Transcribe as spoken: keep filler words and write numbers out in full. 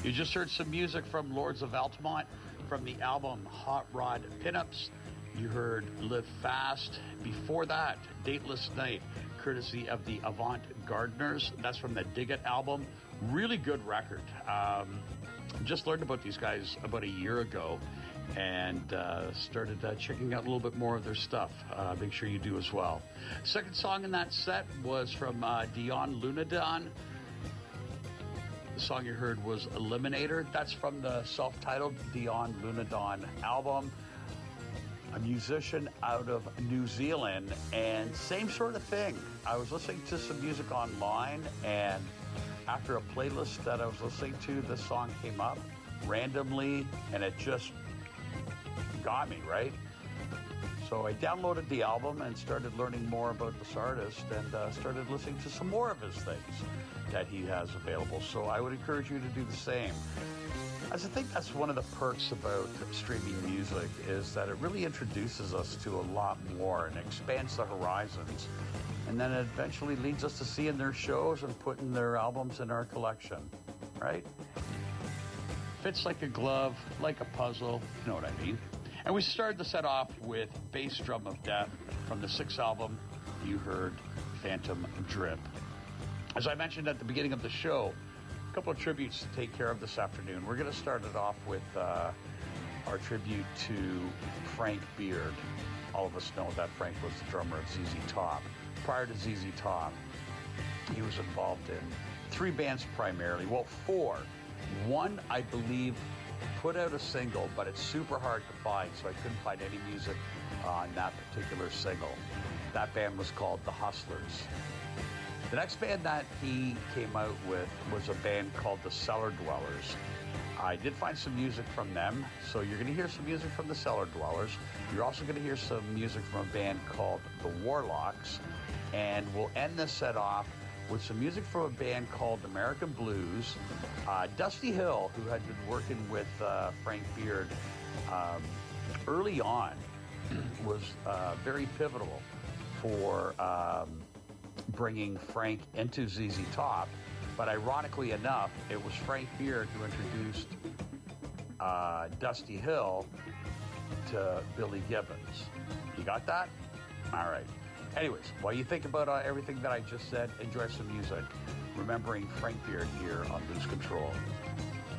You just heard some music from Lords of Altamont from the album Hot Rod Pinups. You heard Live Fast. Before that, Dateless Night, courtesy of the Avant Gardeners. That's from the Dig It album. Really good record. Um, just learned about these guys about a year ago and uh, started uh, checking out a little bit more of their stuff. Uh, make sure you do as well. Second song in that set was from uh, Dion Lunadon. The song you heard was Eliminator. That's from the self-titled Dion Lunadon album. A musician out of New Zealand, and same sort of thing. I was listening to some music online, and after a playlist that I was listening to, this song came up randomly, and it just got me, right? So I downloaded the album and started learning more about this artist, and uh, started listening to some more of his things that he has available. So I would encourage you to do the same. As I think that's one of the perks about streaming music, is that it really introduces us to a lot more and expands the horizons. And then it eventually leads us to seeing their shows and putting their albums in our collection, right? Fits like a glove, like a puzzle, you know what I mean. And we started the set off with Bass Drum of Death from the sixth album. You heard Phantom Drip. As I mentioned at the beginning of the show, a couple of tributes to take care of this afternoon. We're going to start it off with uh, our tribute to Frank Beard. All of us know that Frank was the drummer of Z Z Top. Prior to Z Z Top, he was involved in three bands primarily. Well, four. One, I believe, put out a single, but it's super hard to find, so I couldn't find any music on that particular single. That band was called The Hustlers. The next band that he came out with was a band called The Cellar Dwellers. I did find some music from them, so you're going to hear some music from The Cellar Dwellers. You're also going to hear some music from a band called The Warlocks, and we'll end this set off with some music from a band called American Blues. Uh, Dusty Hill, who had been working with uh, Frank Beard um, early on, was uh, very pivotal for um, bringing Frank into Z Z Top. But ironically enough, it was Frank Beard who introduced uh, Dusty Hill to Billy Gibbons. You got that? All right. Anyways, while you think about uh, everything that I just said, enjoy some music. Remembering Frank Beard here on Lose Control.